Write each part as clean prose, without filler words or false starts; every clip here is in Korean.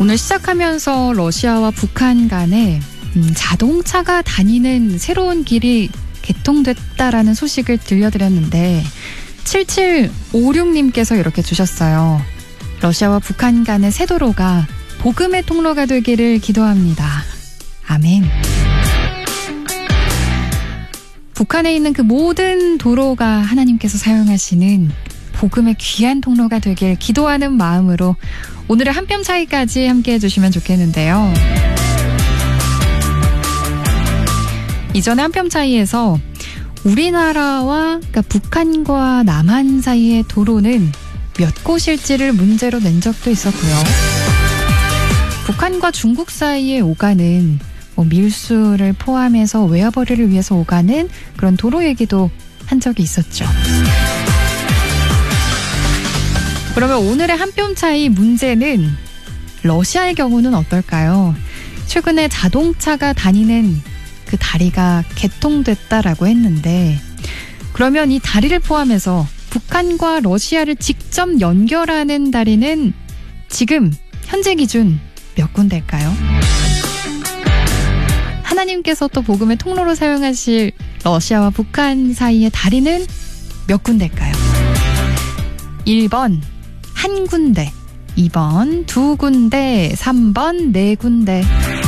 오늘 시작하면서 러시아와 북한 간에 자동차가 다니는 새로운 길이 개통됐다라는 소식을 들려드렸는데 7756님께서 이렇게 주셨어요. 러시아와 북한 간의 새 도로가 복음의 통로가 되기를 기도합니다. 아멘. 북한에 있는 그 모든 도로가 하나님께서 사용하시는 복음의 귀한 통로가 되길 기도하는 마음으로 오늘의 한 뼘 차이까지 함께 해주시면 좋겠는데요. 이전에 한 뼘 차이에서 우리나라와 그러니까 북한과 남한 사이의 도로는 몇 곳일지를 문제로 낸 적도 있었고요. 북한과 중국 사이에 오가는 밀수를 포함해서 외화벌이를 위해서 오가는 그런 도로 얘기도 한 적이 있었죠. 그러면 오늘의 한 뼘 차이 문제는 러시아의 경우는 어떨까요? 최근에 자동차가 다니는 그 다리가 개통됐다라고 했는데 그러면 이 다리를 포함해서 북한과 러시아를 직접 연결하는 다리는 지금 현재 기준 몇 군데일까요? 하나님께서 또 복음의 통로로 사용하실 러시아와 북한 사이의 다리는 몇 군데일까요? 1번 한 군데, 2번 두 군데, 3번 네 군데.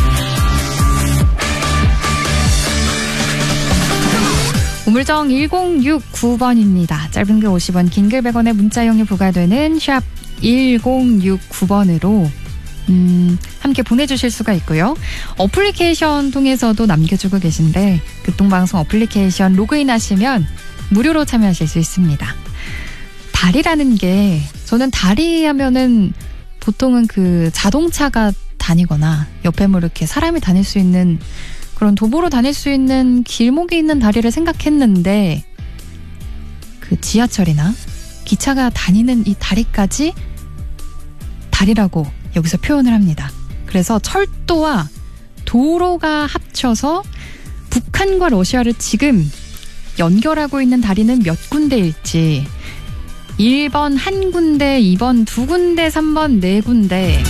우물정 1069번입니다. 짧은 글 50원, 긴 글 100원의 문자용이 부과되는 샵 1069번으로 함께 보내주실 수가 있고요. 어플리케이션 통해서도 남겨주고 계신데 교통방송 어플리케이션 로그인 하시면 무료로 참여하실 수 있습니다. 다리라는 게 저는 다리 하면은 보통은 그 자동차가 다니거나 옆에 뭐 이렇게 사람이 다닐 수 있는 그런 도보로 다닐 수 있는 길목이 있는 다리를 생각했는데 그 지하철이나 기차가 다니는 이 다리까지 다리라고 여기서 표현을 합니다. 그래서 철도와 도로가 합쳐서 북한과 러시아를 지금 연결하고 있는 다리는 몇 군데일지 1번 한 군데, 2번 두 군데, 3번 네 군데.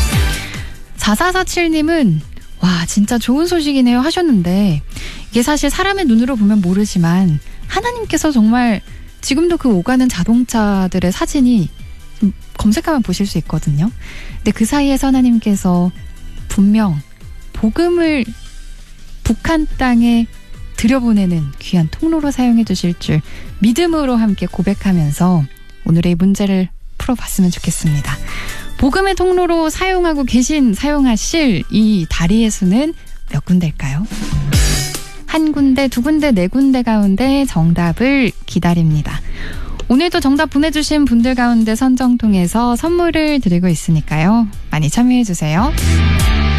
4447님은 와 진짜 좋은 소식이네요 하셨는데 이게 사실 사람의 눈으로 보면 모르지만 하나님께서 정말 지금도 그 오가는 자동차들의 사진이 검색하면 보실 수 있거든요. 근데 그 사이에서 하나님께서 분명 복음을 북한 땅에 들여보내는 귀한 통로로 사용해 주실 줄 믿음으로 함께 고백하면서 오늘의 문제를 풀어봤으면 좋겠습니다. 복음의 통로로 사용하실 이 다리의 수는 몇 군데일까요? 한 군데, 두 군데, 네 군데 가운데 정답을 기다립니다. 오늘도 정답 보내주신 분들 가운데 선정 통해서 선물을 드리고 있으니까요. 많이 참여해주세요.